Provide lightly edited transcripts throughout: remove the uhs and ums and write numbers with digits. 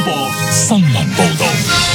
新聞報道。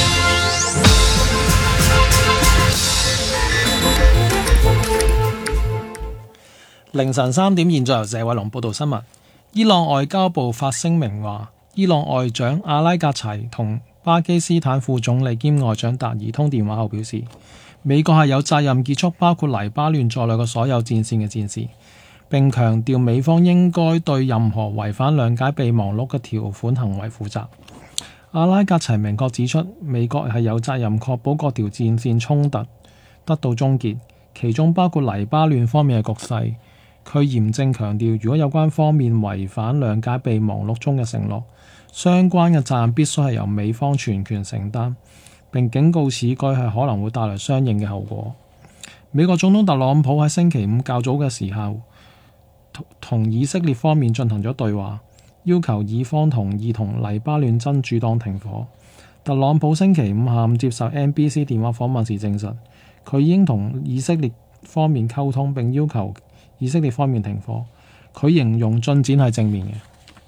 凌晨3點，現在由謝偉龍報道新聞。伊朗外交部發聲明話，伊朗外長阿拉格齊同巴基斯坦副總理兼外長達爾通電話後表示，美國係有責任結束包括黎巴嫩在內嘅所有戰線嘅戰事，並強調美方應該對任何違反諒解備忘錄嘅條款行為負責。阿拉格齊明確指出，美國係有責任確保各條戰線衝突得到終結，其中包括黎巴嫩方面嘅局勢。佢嚴正強調，如果有關方面違反諒解備忘錄中嘅承諾，相關嘅責任必須係由美方全權承擔，並警告此舉係可能會帶來相應嘅後果。美國總統特朗普喺星期五較早嘅時候同以色列方面進行咗對話，要求以方同意同黎巴嫩真主黨停火。特朗普星期五下午接受 NBC 電話訪問時證實，佢已經同以色列方面溝通，並要求以色列方面停火。佢形容進展係正面嘅。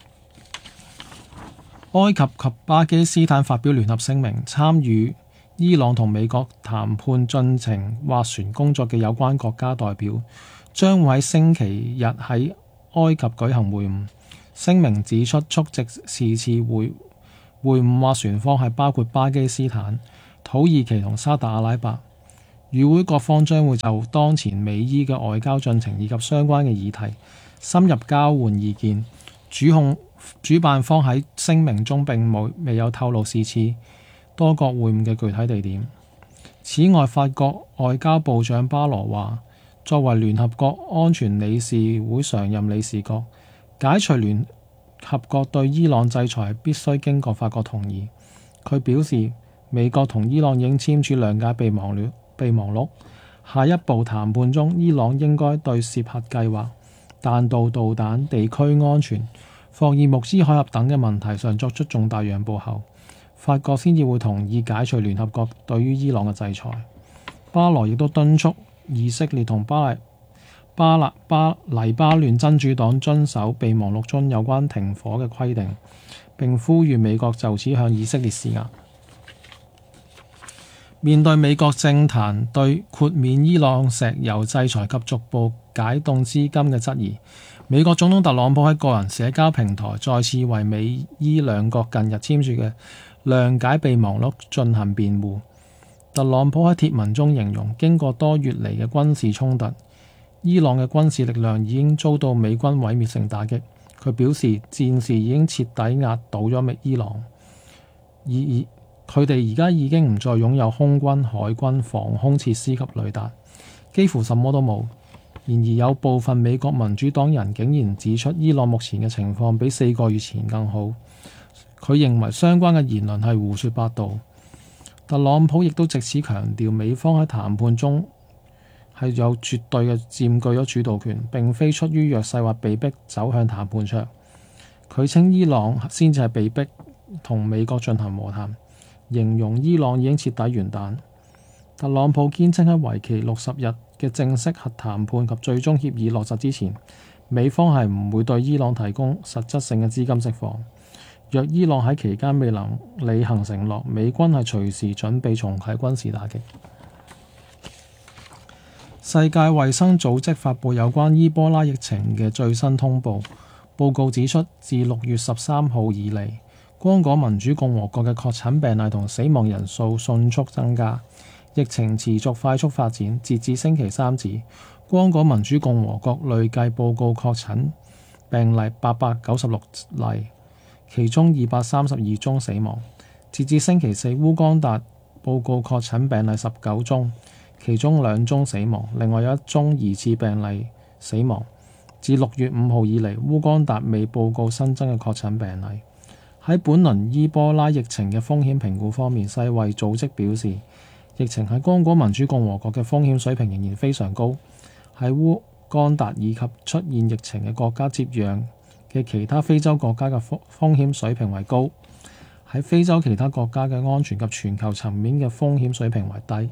埃及及巴基斯坦發表聯合聲明，參與伊朗同美國談判進程斡旋工作嘅有關國家代表將會喺星期日喺埃及舉行會晤。聲明指出，出席是次會晤斡旋方係包括巴基斯坦、土耳其同沙特阿拉伯。與會各方將會就當前美伊嘅外交進程以及相關嘅議題深入交換意見。主辦方喺聲明中並未有透露是次多國會晤嘅具體地點。此外，法國外交部長巴羅話，作為聯合國安全理事會常任理事國，解除聯合國對伊朗制裁必須經過法國同意。佢表示，美國同伊朗已經簽署諒解備忘錄，下一步談判中，伊朗應該對涉核計劃、彈道導彈、地區安全、霍爾木茲海峽等嘅問題上作出重大讓步後，法國先至會同意解除聯合國對於伊朗嘅制裁。巴羅亦都敦促以色列同黎巴嫩真主黨遵守備忘錄中有關停火嘅規定，並呼籲美國就此向以色列施壓。面對美國政壇對豁免伊朗石油制裁及逐步解凍資金嘅質疑，美國總統特朗普喺個人社交平台再次為美伊兩國近日簽署嘅諒解備忘錄進行辯護。特朗普喺貼文中形容，經過多月嚟嘅軍事衝突，伊朗嘅軍事力量已經遭到美軍毀滅性打擊。佢表示，戰事已經徹底壓倒咗伊朗，佢哋而家已經唔再擁有空軍、海軍、防空設施及雷達，幾乎什麼都冇。然而有部分美國民主黨人竟然指出，伊朗目前嘅情況比4個月前更好。佢認為相關嘅言論係胡說八道。特朗普亦都藉此強調，美方喺談判中係有絕對嘅佔據咗主導權，並非出於弱勢或被逼走向談判桌。佢稱伊朗先至係被逼同美國進行和談，形容伊朗已經徹底完蛋。特朗普堅稱喺為期60日嘅正式核談判及最終協議落實之前，美方係唔會對伊朗提供實質性嘅資金釋放。若伊朗喺期間未能履行承諾，美軍係隨時準備重啟軍事打擊。世界衛生組織發布有關伊波拉疫情嘅最新通報，報告指出，自6月13號以嚟，剛果民主共和國嘅確診病例同死亡人數迅速增加，疫情持續快速發展。截至星期三止，剛果民主共和國累計報告確診病例896例，其中232宗死亡。截至星期四，烏干達報告確診病例19宗，其中2宗死亡，另外有1宗疑似病例死亡。自6月5號以嚟，烏干達未報告新增嘅確診病例。喺本輪伊波拉疫情嘅風險評估方面，世衛組織表示，疫情喺剛果民主共和國嘅風險水平仍然非常高。喺烏干達以及出現疫情嘅國家接壤嘅其他非洲國家嘅風險水平為高。喺非洲其他國家嘅安全及全球層面嘅風險水平為低。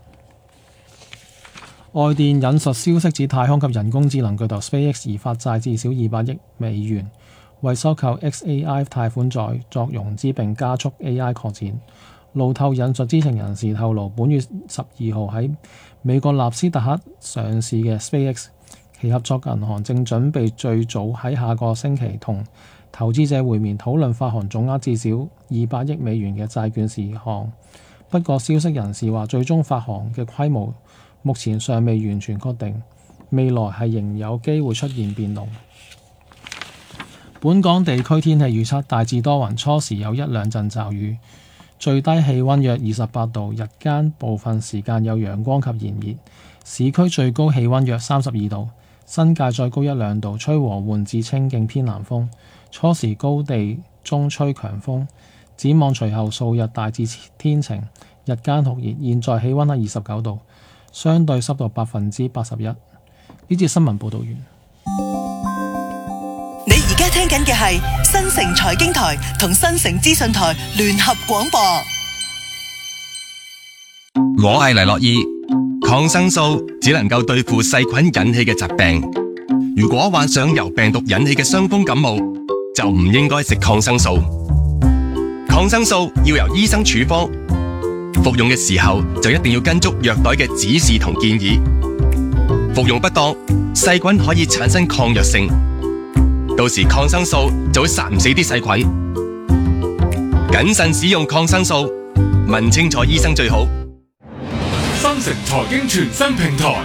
外電引述消息指，太空及人工智能巨頭 SpaceX 已發債至少200億美元， 為收購 XAI 貸款在作融資並加速 AI 擴展。路透引述知情人士透露，本月12號喺美國納斯達克上市嘅 SpaceX 其合作銀行正準備最早喺下個星期同投資者會面，討論發行總額至少200億美元嘅債券事項。不過消息人士話，最終發行嘅規模目前尚未完全確定，未來係仍有機會出現變動。本港地區天氣預測大致多雲，初時有一兩陣驟雨，最低氣溫約28度，日間部分時間有陽光及炎熱，市區最高氣溫約32度，新界再高一兩度，吹和緩至清勁偏南風，初時高地中吹強風。展望隨後數日大致天晴，日間酷熱，現在氣溫係29度，相對濕度81%。呢節新聞報導完。 你而家聽緊嘅係新城財經台同新城資訊台聯合廣播。 我係黎樂意，抗生素只能夠對付細菌引起嘅疾病。如果患上由病毒引起嘅傷風感冒，就唔應該食抗生素。抗生素要由醫生處方，服用嘅時候就一定要跟足藥袋嘅指示同建議。服用不當，細菌可以產生抗藥性，到時抗生素就會殺唔死啲細菌。謹慎使用抗生素，問清楚醫生最好。 新城財經全新平台